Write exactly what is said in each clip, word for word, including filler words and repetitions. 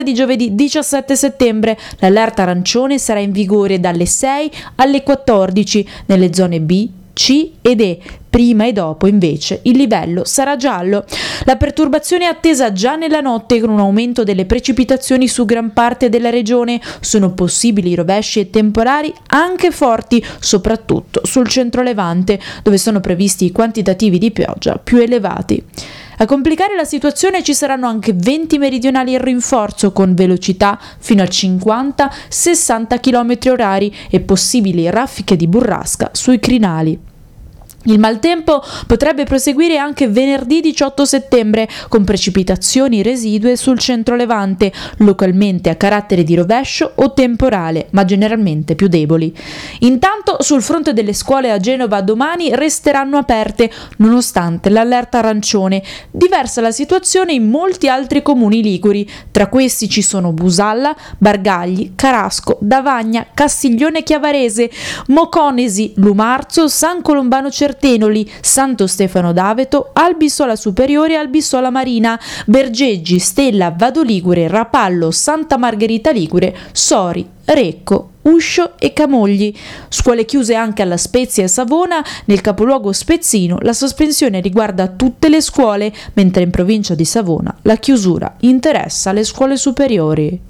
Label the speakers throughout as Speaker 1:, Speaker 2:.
Speaker 1: Di giovedì diciassette settembre l'allerta arancione sarà in vigore dalle sei alle quattordici nelle zone B, C ed E. Prima e dopo invece il livello sarà giallo. La perturbazione è attesa già nella notte con un aumento delle precipitazioni su gran parte della regione. Sono possibili rovesci e temporali anche forti, soprattutto sul centro-levante, dove sono previsti i quantitativi di pioggia più elevati. A complicare la situazione ci saranno anche venti meridionali in rinforzo con velocità fino a cinquanta sessanta chilometri orari e possibili raffiche di burrasca sui crinali. Il maltempo potrebbe proseguire anche venerdì diciotto settembre con precipitazioni residue sul centro-levante, localmente a carattere di rovescio o temporale, ma generalmente più deboli. Intanto sul fronte delle scuole a Genova domani resteranno aperte nonostante l'allerta arancione. Diversa la situazione in molti altri comuni liguri, tra questi ci sono Busalla, Bargagli, Carasco, Davagna, Castiglione Chiavarese, Moconesi, Lumarzo, San Colombano Cervino, Tenoli, Santo Stefano d'Aveto, Albisola Superiore e Albisola Marina, Bergeggi, Stella, Vado Ligure, Rapallo, Santa Margherita Ligure, Sori, Recco, Uscio e Camogli. Scuole chiuse anche alla Spezia e Savona. Nel capoluogo spezzino la sospensione riguarda tutte le scuole, mentre in provincia di Savona la chiusura interessa le scuole superiori.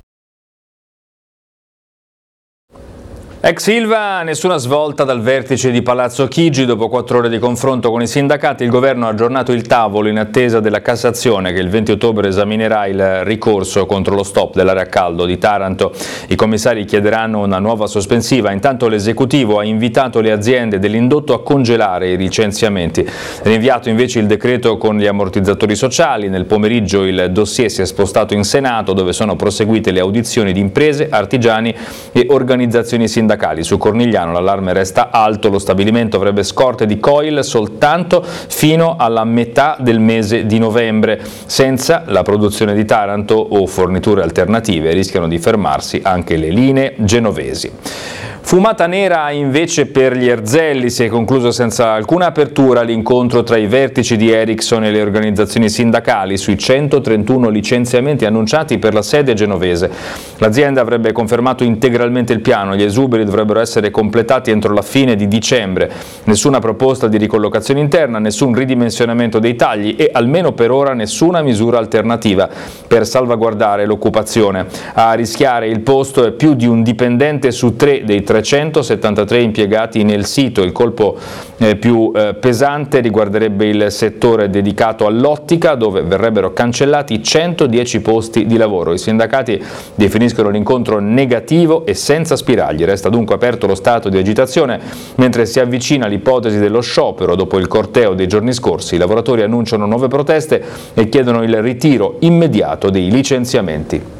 Speaker 2: Ex Ilva, nessuna svolta dal vertice di Palazzo Chigi. Dopo quattro ore di confronto con i sindacati, il governo ha aggiornato il tavolo in attesa della Cassazione che il venti ottobre esaminerà il ricorso contro lo stop dell'area a caldo di Taranto. I commissari chiederanno una nuova sospensiva. Intanto l'esecutivo ha invitato le aziende dell'indotto a congelare i licenziamenti. Rinviato invece il decreto con gli ammortizzatori sociali. Nel pomeriggio il dossier si è spostato in Senato, dove sono proseguite le audizioni di imprese, artigiani e organizzazioni sindacali. Su Cornigliano l'allarme resta alto, lo stabilimento avrebbe scorte di coil soltanto fino alla metà del mese di novembre. Senza la produzione di Taranto o forniture alternative rischiano di fermarsi anche le linee genovesi. Fumata nera invece per gli Erzelli. Si è concluso senza alcuna apertura l'incontro tra i vertici di Ericsson e le organizzazioni sindacali sui centotrentuno licenziamenti annunciati per la sede genovese. L'azienda avrebbe confermato integralmente il piano, gli esuberi dovrebbero essere completati entro la fine di dicembre. Nessuna proposta di ricollocazione interna, nessun ridimensionamento dei tagli e almeno per ora nessuna misura alternativa per salvaguardare l'occupazione. A rischiare il posto è più di un dipendente su tre dei trecentosettantatré impiegati nel sito. Il colpo eh, più eh, pesante riguarderebbe il settore dedicato all'ottica, dove verrebbero cancellati centodieci posti di lavoro. I sindacati definiscono l'incontro negativo e senza spiragli. Resta dunque aperto lo stato di agitazione mentre si avvicina l'ipotesi dello sciopero. Dopo il corteo dei giorni scorsi, i lavoratori annunciano nuove proteste e chiedono il ritiro immediato dei licenziamenti.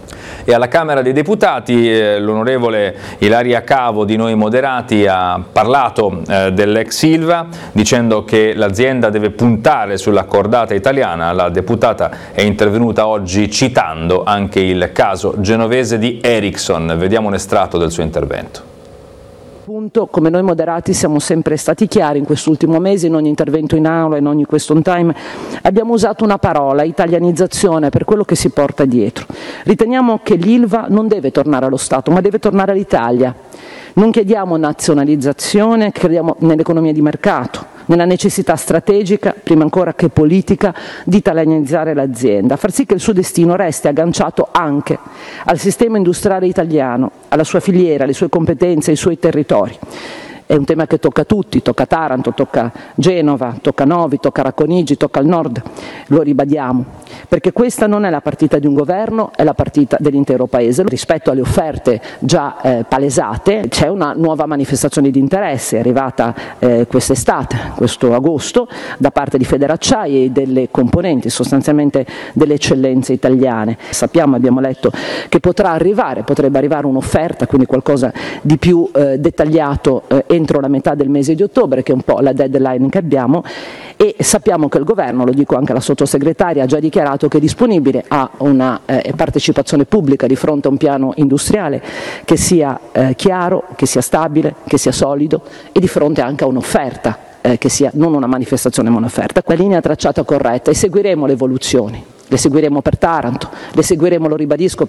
Speaker 2: E alla Camera dei Deputati eh, l'onorevole Ilaria Cavo di Noi Moderati ha parlato eh, dell'ex Ilva dicendo che l'azienda deve puntare sulla cordata italiana. La deputata è intervenuta oggi citando anche il caso genovese di Ericsson. Vediamo un estratto del suo intervento.
Speaker 3: Come Noi Moderati siamo sempre stati chiari in quest'ultimo mese, in ogni intervento in aula, in ogni question time, abbiamo usato una parola, italianizzazione, per quello che si porta dietro. Riteniamo che l'Ilva non deve tornare allo Stato, ma deve tornare all'Italia. Non chiediamo nazionalizzazione, crediamo nell'economia di mercato, nella necessità strategica, prima ancora che politica, di italianizzare l'azienda, far sì che il suo destino resti agganciato anche al sistema industriale italiano, alla sua filiera, alle sue competenze, ai suoi territori. È un tema che tocca a tutti, tocca a Taranto, tocca a Genova, tocca a Novi, tocca a Racconigi, tocca al nord, lo ribadiamo, perché questa non è la partita di un governo, è la partita dell'intero Paese. Rispetto alle offerte già eh, palesate c'è una nuova manifestazione di interesse, è arrivata eh, quest'estate, questo agosto, da parte di Federacciai e delle componenti, sostanzialmente delle eccellenze italiane. Sappiamo, abbiamo letto, che potrà arrivare, potrebbe arrivare un'offerta, quindi qualcosa di più eh, dettagliato eh, entro la metà del mese di ottobre, che è un po' la deadline che abbiamo, e sappiamo che il governo, lo dico anche alla sottosegretaria, ha già dichiarato che è disponibile a una eh, partecipazione pubblica di fronte a un piano industriale che sia eh, chiaro, che sia stabile, che sia solido e di fronte anche a un'offerta eh, che sia non una manifestazione ma un'offerta. La linea tracciata corretta e seguiremo le evoluzioni. le seguiremo per Taranto, le seguiremo, lo ribadisco,